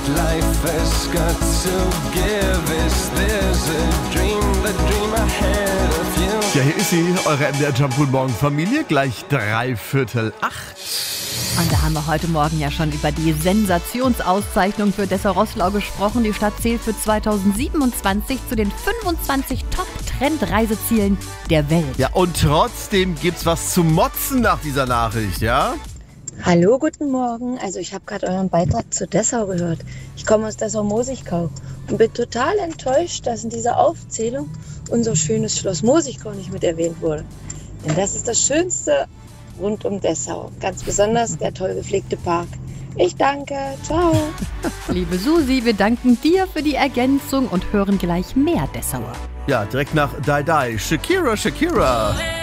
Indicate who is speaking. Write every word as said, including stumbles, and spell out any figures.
Speaker 1: life has got to give. Is there's a dream, the dream ahead of you.
Speaker 2: Ja, hier ist sie, eure M D R Jump Guten Morgen Familie, gleich drei Viertel acht.
Speaker 3: Und da haben wir heute Morgen ja schon über die Sensationsauszeichnung für Dessau-Roßlau gesprochen. Die Stadt zählt für zweitausendsiebenundzwanzig zu den fünfundzwanzig Top-Trend-Reisezielen der Welt.
Speaker 2: Ja, und trotzdem gibt's was zu motzen nach dieser Nachricht, ja?
Speaker 4: Hallo, guten Morgen. Also ich habe gerade euren Beitrag zu Dessau gehört. Ich komme aus Dessau-Mosigkau und bin total enttäuscht, dass in dieser Aufzählung unser schönes Schloss Mosigkau nicht mit erwähnt wurde. Denn das ist das Schönste rund um Dessau. Ganz besonders der toll gepflegte Park. Ich danke. Ciao.
Speaker 3: Liebe Susi, wir danken dir für die Ergänzung und hören gleich mehr Dessauer.
Speaker 2: Ja, direkt nach Die Die. Shakira, Shakira.